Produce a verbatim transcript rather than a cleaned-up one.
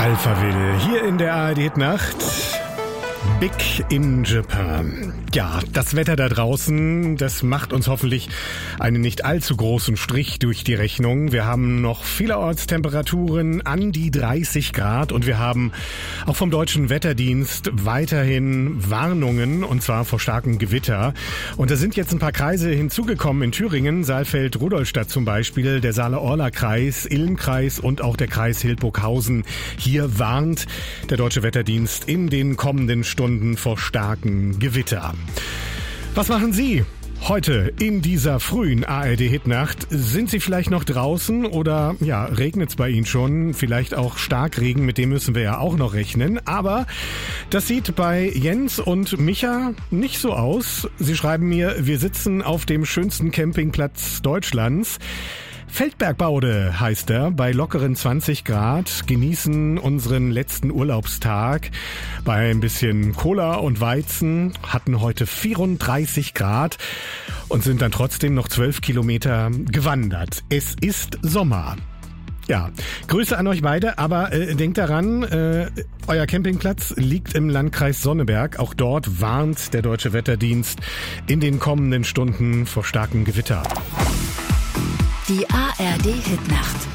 Alphaville, hier in der A R D-Nacht. Big in Japan. Ja, das Wetter da draußen, das macht uns hoffentlich einen nicht allzu großen Strich durch die Rechnung. Wir haben noch vielerorts Temperaturen an die dreißig Grad und wir haben auch vom Deutschen Wetterdienst weiterhin Warnungen, und zwar vor starkem Gewitter. Und da sind jetzt ein paar Kreise hinzugekommen in Thüringen, Saalfeld, Rudolstadt zum Beispiel, der Saale-Orla-Kreis, Ilm-Kreis und auch der Kreis Hildburghausen. Hier warnt der Deutsche Wetterdienst in den kommenden Stunden vor starken Gewitter. Was machen Sie heute in dieser frühen A R D-Hitnacht? Sind Sie vielleicht noch draußen oder ja, regnet es bei Ihnen schon? Vielleicht auch Starkregen, mit dem müssen wir ja auch noch rechnen. Aber das sieht bei Jens und Micha nicht so aus. Sie schreiben mir, wir sitzen auf dem schönsten Campingplatz Deutschlands. Feldbergbaude heißt er, bei lockeren zwanzig Grad, genießen unseren letzten Urlaubstag bei ein bisschen Cola und Weizen, hatten heute vierunddreißig Grad und sind dann trotzdem noch zwölf Kilometer gewandert. Es ist Sommer. Ja, Grüße an euch beide, aber äh, denkt daran, äh, euer Campingplatz liegt im Landkreis Sonneberg. Auch dort warnt der Deutsche Wetterdienst in den kommenden Stunden vor starkem Gewitter. Die A R D-Hitnacht.